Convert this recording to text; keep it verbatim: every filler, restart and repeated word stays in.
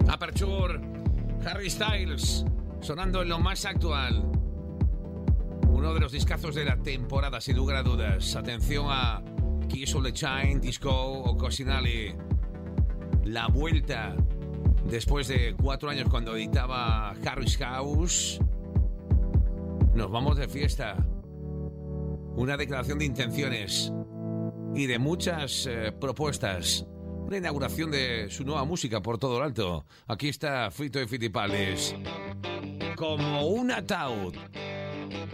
Aperture, Harry Styles, sonando en lo más actual. Uno de los discazos de la temporada, sin lugar a dudas. Atención a Kiss All The Time, Disco o Cosinali. La vuelta después de cuatro años cuando editaba Harry's House. Nos vamos de fiesta. Una declaración de intenciones y de muchas eh, propuestas. Una inauguración de su nueva música por todo lo alto. Aquí está Fito y Fitipaldis. Como un ataúd.